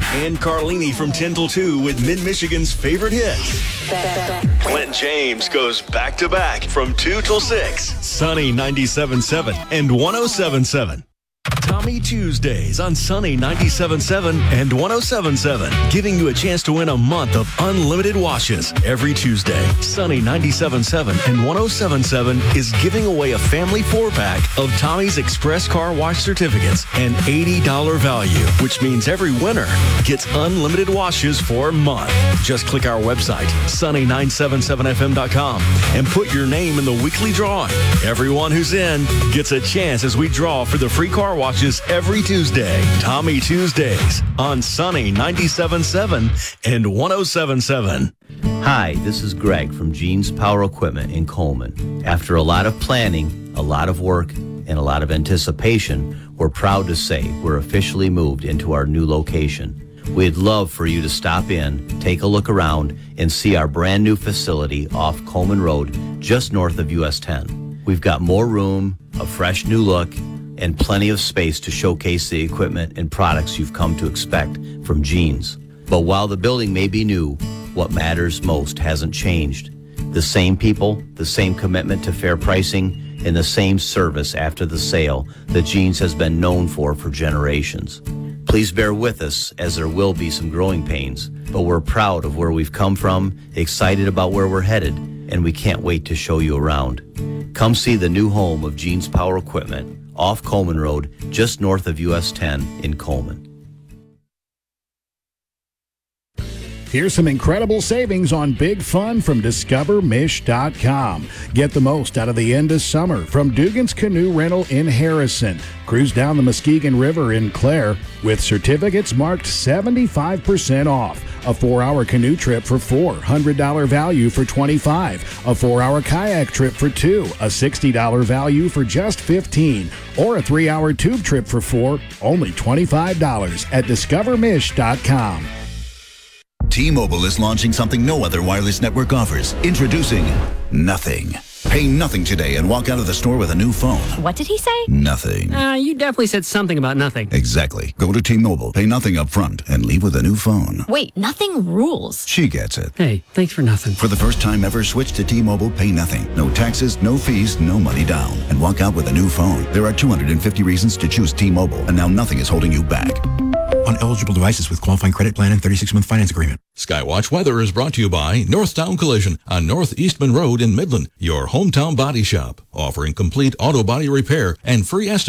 And Carlini from 10 till 2 with Mid-Michigan's favorite hits. Clint James goes back-to-back from 2 till 6. Sunny 97.7 and 107.7. Tommy Tuesdays on Sunny 97.7 and 107.7, giving you a chance to win a month of unlimited washes every Tuesday. Sunny 97.7 and 107.7 is giving away a family 4-pack of Tommy's Express Car Wash certificates, an $80 value, which means every winner gets unlimited washes for a month. Just click our website, sunny977fm.com, and put your name in the weekly drawing. Everyone who's in gets a chance as we draw for the free car washes every Tuesday. Tommy Tuesdays on Sunny 97.7 and 107.7. Hi, this is Greg from Gene's Power Equipment in Coleman. After a lot of planning, a lot of work, and a lot of anticipation, we're proud to say we're officially moved into our new location. We'd love for you to stop in, take a look around, and see our brand new facility off Coleman Road, just north of US 10. We've got more room, a fresh new look, and plenty of space to showcase the equipment and products you've come to expect from Gene's. But while the building may be new, what matters most hasn't changed. The same people, the same commitment to fair pricing, and the same service after the sale that Gene's has been known for generations. Please bear with us, as there will be some growing pains, but we're proud of where we've come from, excited about where we're headed, and we can't wait to show you around. Come see the new home of Gene's Power Equipment off Coleman Road, just north of US 10 in Coleman. Here's some incredible savings on Big Fun from DiscoverMish.com. Get the most out of the end of summer from Dugan's Canoe Rental in Harrison. Cruise down the Muskegon River in Clare with certificates marked 75% off. A 4-hour canoe trip for $4, $100 value for $25. A 4-hour kayak trip for $2, a $60 value for just $15. Or a 3-hour tube trip for $4, only $25 at DiscoverMish.com. T-Mobile is launching something no other wireless network offers. Introducing Nothing. Pay nothing today and walk out of the store with a new phone. What did he say? Nothing. You definitely said something about nothing. Exactly. Go to T-Mobile, pay nothing up front, and leave with a new phone. Wait, nothing rules. She gets it. Hey, thanks for nothing. For the first time ever, switch to T-Mobile, pay nothing. No taxes, no fees, no money down. And walk out with a new phone. There are 250 reasons to choose T-Mobile, and now nothing is holding you back. On eligible devices with qualifying credit plan and 36-month finance agreement. Skywatch Weather is brought to you by Northtown Collision on North Eastman Road in Midland, your hometown body shop, offering complete auto body repair and free estimate